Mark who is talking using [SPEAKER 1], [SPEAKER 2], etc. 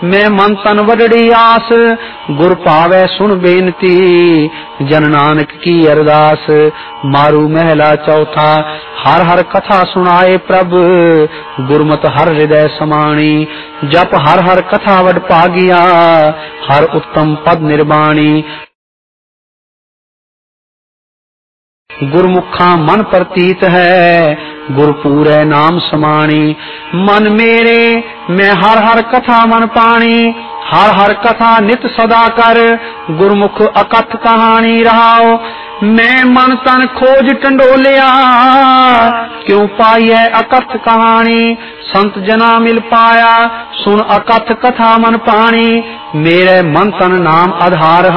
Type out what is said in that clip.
[SPEAKER 1] मैं मन तन वडड़ी आस, गुर पावै सुन बेनती, जन नानक की अरदास। मारू महला चौथा, हर हर कथा सुनाए प्रभ, गुरमत हर हृदय समाणी। जप हर हर कथा वड पागिया, हर उत्तम पद निर्वाणी। गुरमुखा मन प्रतीत है, गुरपूरै नाम समाणी। मन मेरे मैं हर हर कथा मन पाणी, हर हर कथा नित सदा कर, गुरमुख अकथ कहानी रहाओ। मैं मन तन खोज टंडोलिया, क्यों पाई है अकथ कहानी। संत जना मिल पाया, सुन अकथ कथा मन पाणी। मेरे मन तन नाम आधार